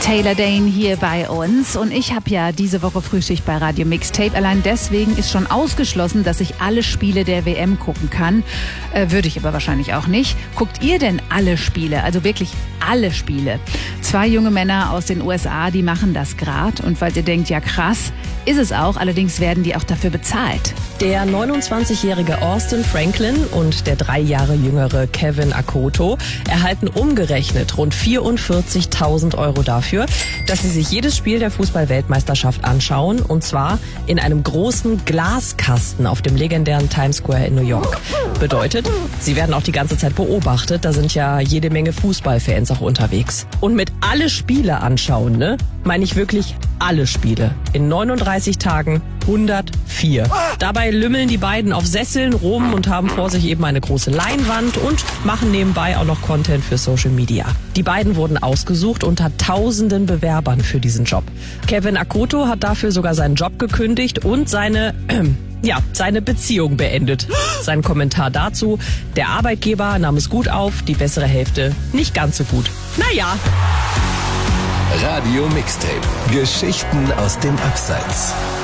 Taylor Dayne hier bei uns und ich habe ja diese Woche Frühschicht bei Radio Mixtape. Allein deswegen ist schon ausgeschlossen, dass ich alle Spiele der WM gucken kann. Würde ich aber wahrscheinlich auch nicht. Guckt ihr denn alle Spiele? Also wirklich alle Spiele. 2 junge Männer aus den USA, die machen das gerade. Und falls ihr denkt, ja krass, ist es auch. Allerdings werden die auch dafür bezahlt. Der 29-jährige Austin Franklin und der 3 Jahre jüngere Kevin Akoto erhalten umgerechnet rund 44.000 Euro dafür, dass sie sich jedes Spiel der Fußball-Weltmeisterschaft anschauen, und zwar in einem großen Glaskasten auf dem legendären Times Square in New York. Bedeutet, sie werden auch die ganze Zeit beobachtet, da sind ja jede Menge Fußballfans auch unterwegs. Und mit alle Spiele anschauen, ne, meine ich wirklich alle Spiele. In 39 Tagen 104. Dabei lümmeln die beiden auf Sesseln rum und haben vor sich eben eine große Leinwand und machen nebenbei auch noch Content für Social Media. Die beiden wurden ausgesucht unter tausenden Bewerbern für diesen Job. Kevin Akoto hat dafür sogar seinen Job gekündigt und seine Beziehung beendet. Sein Kommentar dazu: Der Arbeitgeber nahm es gut auf, die bessere Hälfte nicht ganz so gut. Naja. Radio Mixtape. Geschichten aus dem Abseits.